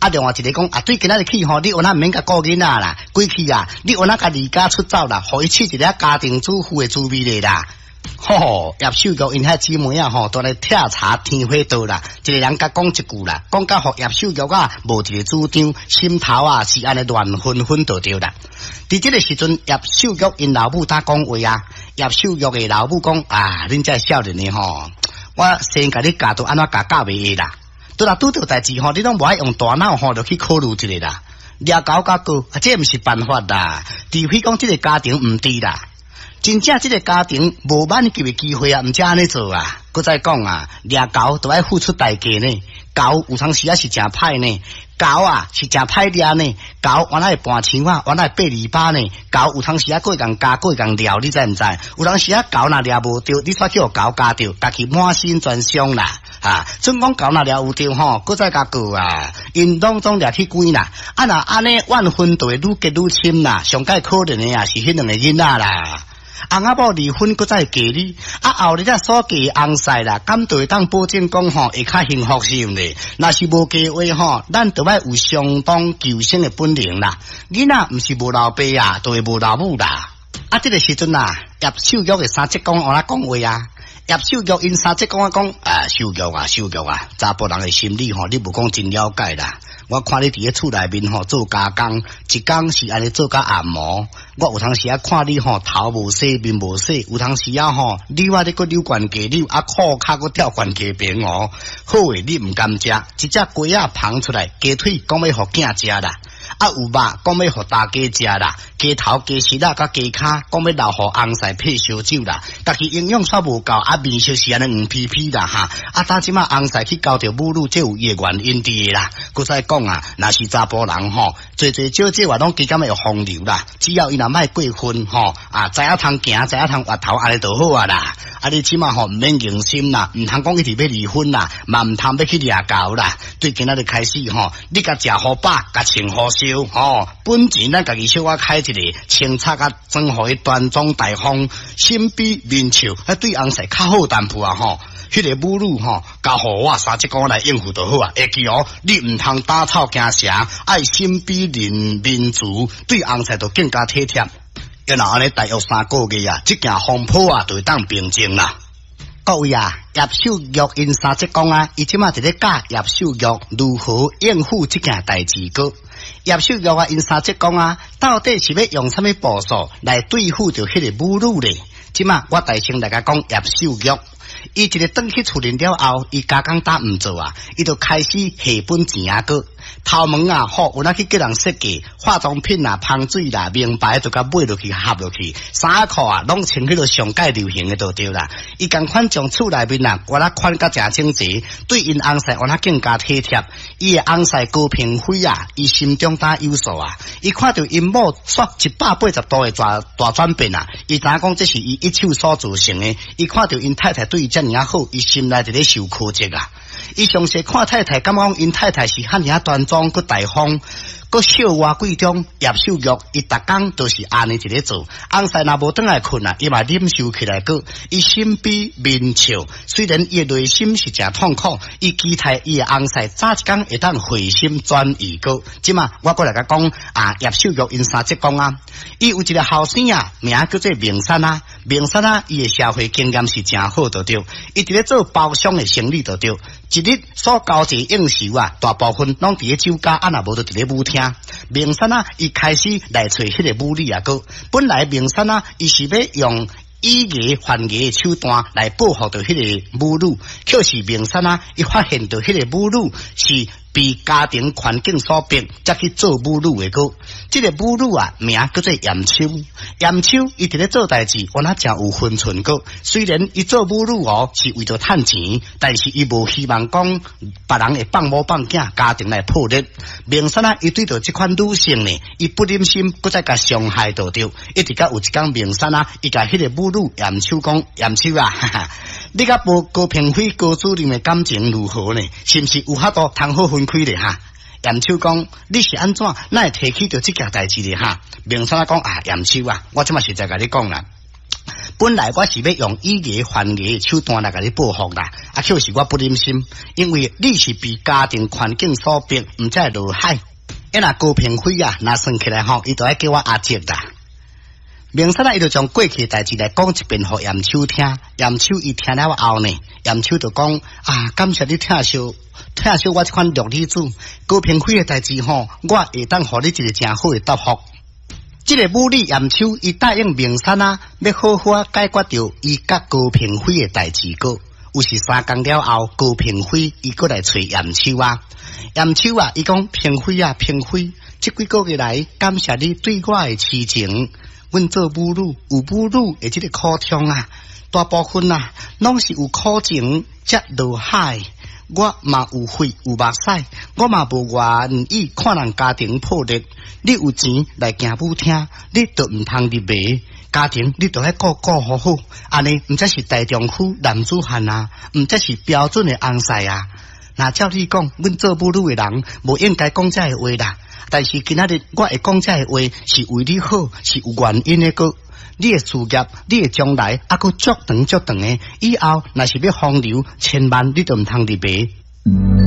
另外一个讲对今仔日去吼，你有哪毋免甲顾囡仔啦，归去啊，你有哪甲离家出走啦，互伊试一个家庭主妇的滋味咧啦。叶秀玉因遐姊妹啊都来跳查天花道啦，一个人甲讲一句啦，讲甲互叶秀玉无一个主张，心头是安尼乱纷纷就对啦。伫这个时阵，叶秀玉因老母打讲话啊，叶秀玉的老母讲恁这少年的我先甲你教到安怎教袂啦。拄到代志你拢无爱用大脑就去考虑一下啦。掠狗甲狗这毋是办法啦，除非讲这个家庭毋对啦。真正这个家庭无挽救的机会毋才安尼做啊！搁再讲掠狗都要付出代价呢。狗有当时是真歹呢，狗是真歹掠呢。狗原来会搬墙原来会爬篱笆呢。狗有当时过共加过共撩，你知毋知？有当时狗若掠无着，你煞叫狗加着，家己满身全伤啦。准讲狗若掠有着搁再加过因当中掠去鬼啦。若安尼万分就会愈结愈深啦。上界可怜的是迄两个囡仔啦。翁仔某离婚，搁再嫁你，后日所嫁翁婿啦，敢就会当保证讲会较幸福心咧。若是无嫁话咱就要有相当求生的本领啦。囡仔毋是无老爸就会无老母啦。这个时阵叶秀玉的三叔公我讲话叶秀玉因三叔公讲秀玉查甫人的心理你无讲真了解啦。我看你伫咧厝内面做加工，一工是安尼做甲按摩。我有当时看你头无洗面无洗，有当时你我咧个溜关节溜裤骹个吊关节边好诶，你毋甘食，一只鸡捧出来，鸡腿讲要互囝食啦。有肉讲要互大家食啦，鸡头鸡翅甲鸡骹讲要留互翁婿配烧酒啦，家己营养煞无够面色是安尼黄皮皮啦当即马翁婿去交着母乳，这有伊的原因伫啦。搁再讲若是查甫人最少话拢加减会风流啦，只要伊若莫过分知影通行，知影通滑头，安尼就好啦。你即马毋免硬心啦，毋通讲一直要离婚啦，嘛毋通要去掠狗啦。对今仔日开始你甲食好饱，甲穿好烧本钱咱家己小可开一个清擦甲装互伊端庄大方，心比面笑，对翁婿较好淡薄迄个母乳交互我三叔公来应付就好会记你毋通打草惊蛇，爱心比面足，对翁婿就更加体贴。要若安尼大约3个月这件风波就会当平静啦。各位叶秀玉因三叔公伊即马伫咧教叶秀玉如何应付这件代志个。叶秀玉因三叔公到底是要用什么步数来对付着迄个母乳咧？即马我大声来甲讲叶秀玉。伊一个转去厝里了后，伊加工打毋做伊就开始下本钱个。头毛有哪去叫人设计化妆品香水啦，名牌就甲买落去合落去，衫裤拢穿迄个上界流行的就对啦。伊共款将厝内面我那款甲正整齐，对因翁婿我那更加体贴。伊的翁婿高平辉伊心中打有数伊看到因某刷180度的大转变伊知讲这是伊一手所造成的。伊看到因太太对伊遮尔好，伊心内伫咧受苛责伊详细看太太，感觉因太太是遐尔端庄佮大方，佮笑话贵中。叶秀玉伊逐工都是安尼一个做，翁婿若无转来困伊嘛忍受起来个，伊心比面笑。虽然伊的内心是真痛苦，伊期待伊的翁婿早一工会当回心转意个。即嘛，我过来甲讲叶秀玉因三叔公伊有一个后生名叫做明山明山伊的社会经验是真好就对，伊伫咧做包厢的生意就对。一日所交际应酬大部分拢伫咧酒家，若无就伫咧舞厅。明山伊开始来找迄个舞女个。本来明山伊是要用以牙还牙的手段来保护到迄个母乳，可是明山伊发现到迄个母乳是被家庭环境所逼，才去做母乳的个。这个母乳名叫做严秋。严秋伊伫咧做代志，我那真有分寸个。虽然伊做母乳是为着赚钱，但是伊无希望讲别人会放某放囝，家庭来破裂。明山伊对着这款女性呢，伊不忍心，搁再甲伤害到着。一直到有一天，明山伊甲迄个母乳严秋讲：严秋你甲高平辉高主任的感情如何呢？是毋是有法度通好分开咧严秋讲：你是安怎哪会提起着这件代志咧明山讲：严秋我即马实在甲你讲啦， 本来我是要用以牙还牙手段来甲你报复啦，就是我不忍心，因为你是被家庭环境所逼，毋才落海。若高平辉啊，若算起来吼，伊就爱叫我阿姐啦。明山啊，伊就将过去代志来讲一遍，互严秋听。严秋伊听了后呢，严秋就讲啊，感谢你听小我这款弱女子。高平辉的代志吼，我会当互你一个正好的答复。这个母女严秋，伊答应明山啊，要好好解决掉伊甲高平辉的代志个。有是3天了后，高平辉伊过来找严秋啊。严秋啊，伊讲平辉啊，平辉，这几个月来，感谢你对我的痴情。阮做母女有母女的这个苦痛啊，大部分啊，拢是有苦情才落海。我嘛有血有目屎，我嘛无愿意看人家庭破裂。你有钱来行舞厅，你就唔通入迷。家庭你就要顾好好，安尼唔则是大丈夫男子汉啊，唔则是标准的翁婿啊。那照你讲，阮做母女的人无应该讲这个话啦。但是今仔日我会讲这个话，是为你好，是有原因的个。你的事业，你的将来，还佫足长的，以后若是要风流，千万你就唔通入迷。